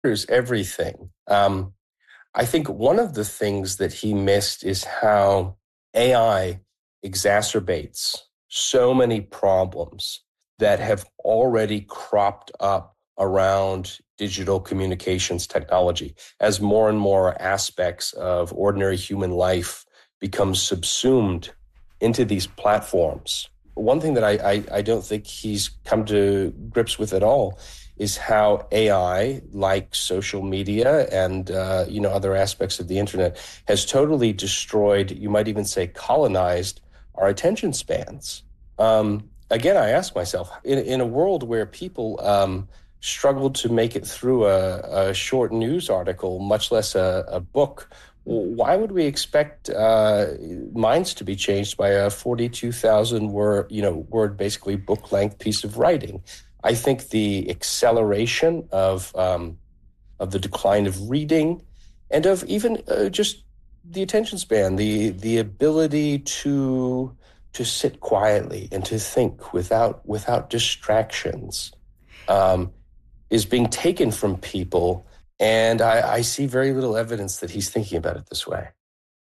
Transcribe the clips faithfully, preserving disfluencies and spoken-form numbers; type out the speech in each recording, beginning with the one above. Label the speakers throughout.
Speaker 1: Here's everything. Um, I think one of the things that he missed is how A I exacerbates so many problems that have already cropped up around digital communications technology as more and more aspects of ordinary human life become subsumed into these platforms. One thing that I, I, I don't think he's come to grips with at all is how A I, like social media and uh, you know other aspects of the internet, has totally destroyed, you might even say colonized, our attention spans. Um, again, I ask myself, in, in a world where people um, struggle to make it through a, a short news article, much less a, a book, why would we expect uh, minds to be changed by a forty-two thousand word, you know, word, basically book-length piece of writing? I think the acceleration of um, of the decline of reading and of even uh, just the attention span, the the ability to to sit quietly and to think without without distractions um, is being taken from people. And I, I see very little evidence that he's thinking about it this way.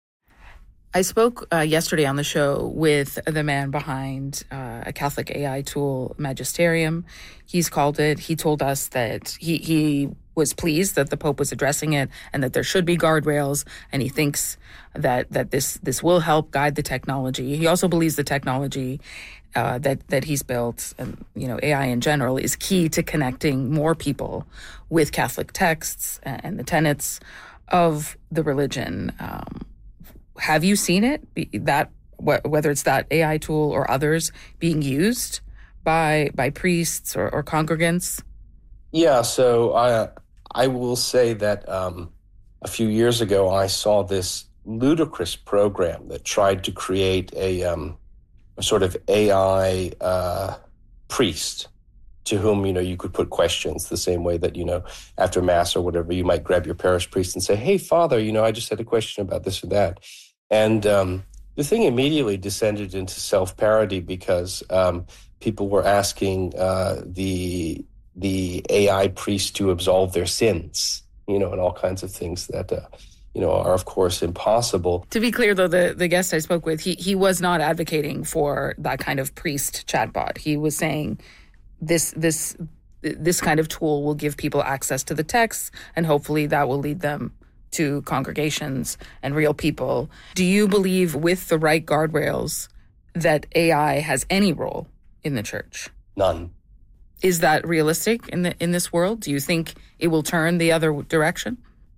Speaker 2: I spoke uh, yesterday on the show with the man behind uh, a Catholic A I tool, Magisterium. He's called it. He told us that he, he was pleased that the Pope was addressing it and that there should be guardrails. And he thinks that that this this will help guide the technology. He also believes the technology uh, that that he's built, and you know A I in general, is key to connecting more people with Catholic texts and, and the tenets of the religion. Um, Have you seen it, that whether it's that A I tool or others, being used by by priests or, or congregants?
Speaker 1: Yeah, so I I will say that um, a few years ago I saw this ludicrous program that tried to create a, um, a sort of A I uh, priest to whom, you know, you could put questions the same way that, you know, after Mass or whatever, you might grab your parish priest and say, "Hey, Father, you know, I just had a question about this or that." And um, the thing immediately descended into self-parody because um, people were asking uh, the the A I priest to absolve their sins, you know, and all kinds of things that, uh, you know, are, of course, impossible.
Speaker 2: To be clear, though, the, the guest I spoke with, he, he was not advocating for that kind of priest chatbot. He was saying this this this kind of tool will give people access to the text, and hopefully that will lead them to congregations and real people. Do you believe, with the right guardrails, that A I has any role in the church?
Speaker 1: None.
Speaker 2: Is that realistic in the in this world? Do you think it will turn the other direction?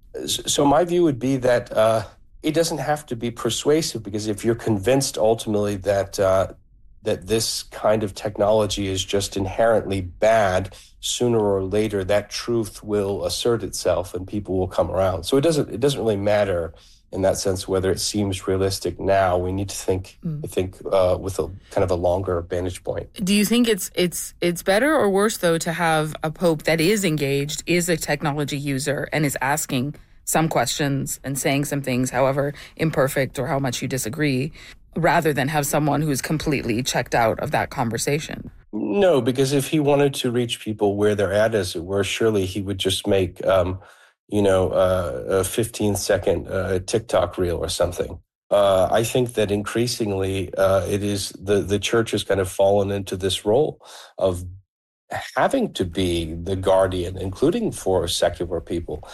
Speaker 1: So my view would be that uh, it doesn't have to be persuasive, because if you're convinced ultimately that uh, that this kind of technology is just inherently bad, sooner or later that truth will assert itself and people will come around. So it doesn't it doesn't really matter in that sense whether it seems realistic now. We need to think, mm. I think, uh, with a kind of a longer vantage point.
Speaker 2: Do you think it's it's it's better or worse, though, to have a pope that is engaged, is a technology user, and is asking some questions and saying some things, however imperfect or how much you disagree, rather than have someone who's completely checked out of that conversation?
Speaker 1: No, because if he wanted to reach people where they're at, as it were, surely he would just make, um, you know, uh, a fifteen-second uh, TikTok reel or something. Uh, I think that increasingly uh, it is the, the church has kind of fallen into this role of having to be the guardian, including for secular people,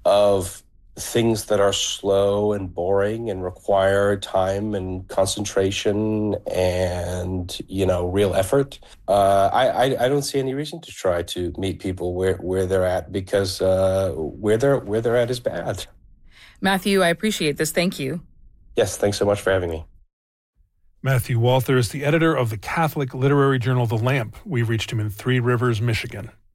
Speaker 1: of things that are slow and boring and require time and concentration and, you know, real effort. Uh, I, I I don't see any reason to try to meet people where, where they're at, because uh, where they're where they're at is bad.
Speaker 2: Matthew, I appreciate this. Thank you.
Speaker 1: Yes, thanks so much for having me.
Speaker 3: Matthew Walther is the editor of the Catholic literary journal The Lamp. We reached him in Three Rivers, Michigan.